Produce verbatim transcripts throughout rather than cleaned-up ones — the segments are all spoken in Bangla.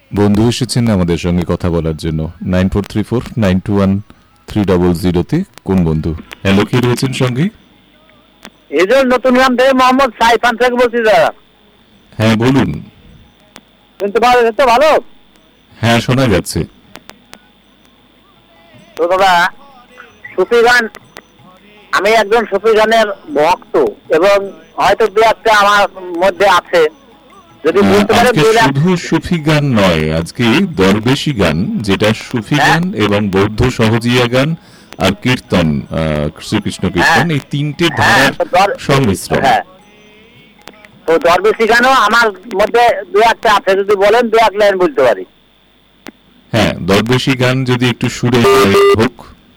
বন্ধু এসেছেন আমাদের সঙ্গে কথা বলার জন্য nine four three four nine two one three double জিরোতে। কোন বন্ধু? হ্যালো, কে রয়েছেন সঙ্গে? এই যে নতুন গ্রাম থেকে মোহাম্মদ সাইফান থেকে বলছি দাদা। হ্যাঁ বলুন। শুনতে পাওয়া যাচ্ছে ভালো? হ্যাঁ শোনা যাচ্ছে। তো দাদা, সুফি গান, আমি একজন সুফি গানের ভক্ত এবং হয়তো দু একটা আমার মধ্যে আছে। যদি আহ, বলতে পারেন আজকে দুই লাখ। শুধু সুফি গান নয়, আজকে দরবেশি গান, যেটা সুফি হ্যাঁ। গান এবং বৌদ্ধ সহজিয়া গান আর কীর্তন, আহ, শ্রীকৃষ্ণ কীর্তন, এই তিনটে হ্যাঁ, ধারার তো দর- সংমিশ্রণ। হ্যাঁ, তো দরবেশি গানও আমার মধ্যে দু একটা আছে, যদি বলেন দু এক লাইন বলতে পারি। হ্যাঁ, দরবেশি গান যদি একটু সুরে হোক।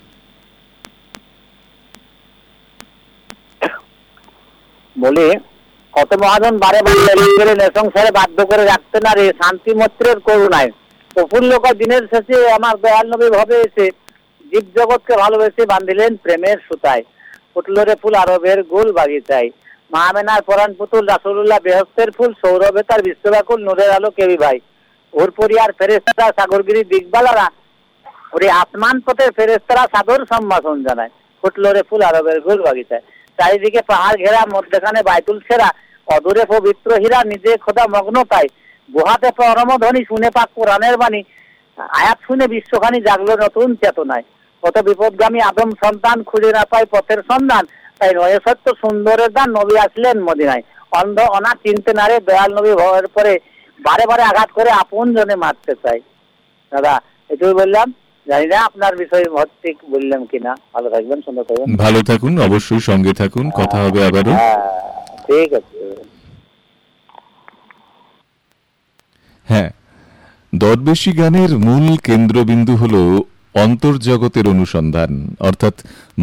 বলি, কত মহাজন বারে বারে নৃশংসরে বাধ্য করে রাখতে না রে শান্তি মৈত্রের করুণায়, প্রফুল্ল কয় দিনের শেষে আমার দয়াল নবী ভবে এসে জীব জগৎকে ভালোবেসে বান্ধিলেন প্রেমের সুতায়, ফুটল রে ফুল আরবের গোল বাগিচায়, মাহমেনার পরাণ পুতুল রাসূলুল্লাহ বেহস্তের ফুল, সৌরভে তার বিশ্বব্যাকুল নূরের আলো কেবি ভাই, ওর পরিয়ার ফেরেশতারা সাগরগিরি দিগবালারা, ওরে আসমান পথের ফেরেশতারা সাদর সম্ভাষণ জানায়, ফুটল রে ফুল আরবের গোল বাগিচায়, চারিদিকে পাহাড় ঘেরা, মধ্যখানে বাইতুল সেরা, অদূরে পবিত্র হীরা, নিজে খোদা মগ্ন পায়, গুহাতে পরমধ্বনি শুনে পাক কোরআনের বাণী, আয়াত শুনে বিশ্বখানি জাগলো নতুন চেতনায়, কত বিপদগামী আদম সন্তান খুঁজে না পায় পথের সন্ধান, তাই নয় সত্য সুন্দরের দান নবী আসলেন মদিনায়, অন্ধ অনা চিনতে নারে দয়াল নবী ভয়ের পরে বারে বারে আঘাত করে আপন জনে মারতে চাই। দাদা এটুকুই বললাম, জানি না আপনার বিষয়ে ঠিক বললাম কিনা। ভালো থাকবেন, সুন্দর থাকবেন। ভালো থাকুন, অবশ্যই সঙ্গে থাকুন, কথা হবে আবারও। হ্যাঁ, ঠিক আছে। হ্যাঁ, দরবেশি গানের মূল কেন্দ্রবিন্দু হল অন্তর্জগতের অনুসন্ধান, অর্থাৎ